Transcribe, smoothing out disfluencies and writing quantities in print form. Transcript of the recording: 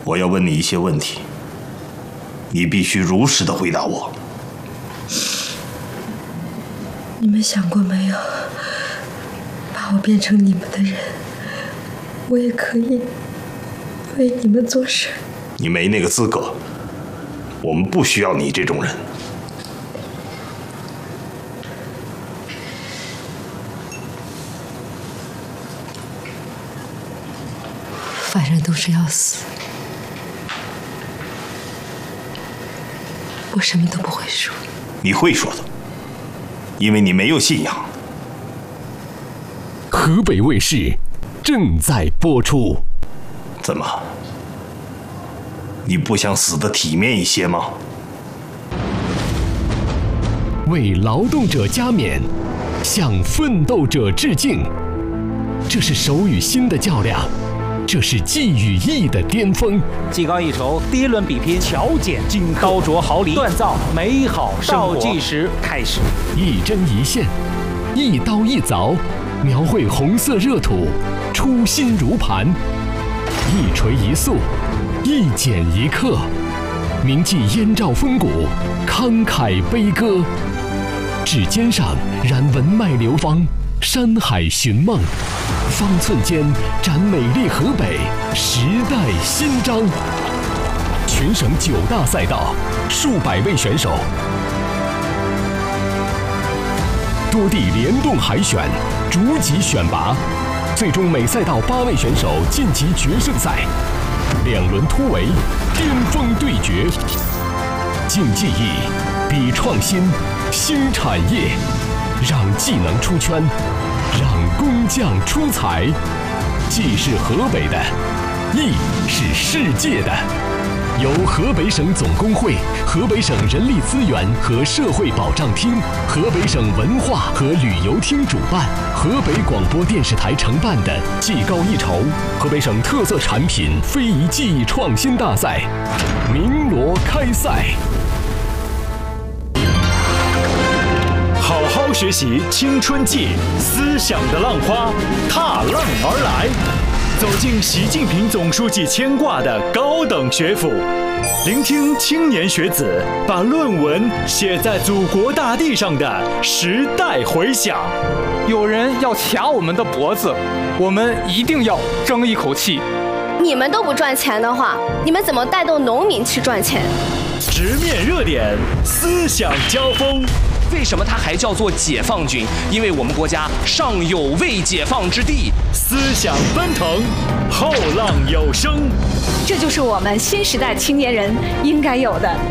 我要问你一些问题，你必须如实的回答我。 你们想过没有，把我变成你们的人，我也可以为你们做事。 你没那个资格，我们不需要你这种人。 反正都是要死，我什么都不会说。 你会说的，因为你没有信仰。 河北卫视正在播出。 怎么？你不想死得体面一些吗？ 为劳动者加冕，向奋斗者致敬。这是手与心的较量，这是技与艺的巅峰。 技高一筹，第一轮比拼，巧剪金刀琢毫厘，锻造美好生活。倒计时开始， 一针一线，一刀一凿，描绘红色热土，初心如磐。一锤一塑，一剪一刻，铭记燕赵风骨，慷慨悲歌。指尖上燃文脉流芳，山海寻梦，方寸间展美丽河北，时代新章。全省9大赛道，数百位选手，多地联动海选，逐级选拔，最终每赛道8位选手晋级决胜赛。2轮突围，巅峰对决，竞技艺，比创新，新产业，让技能出圈，让工匠出彩。技是河北的，艺是世界的。由河北省总工会、河北省人力资源和社会保障厅、河北省文化和旅游厅主办，河北广播电视台承办的技高一筹河北省特色产品非遗技艺创新大赛鸣锣开赛。 好好学习青春季，思想的浪花踏浪而来，走进习近平总书记牵挂的高等学府，聆听青年学子把论文写在祖国大地上的时代回响。 有人要卡我们的脖子，我们一定要争一口气。 你们都不赚钱的话，你们怎么带动农民去赚钱？ 直面热点，思想交锋。 为什么它还叫做解放军？因为我们国家尚有未解放之地。 思想奔腾，后浪有声， 这就是我们新时代青年人应该有的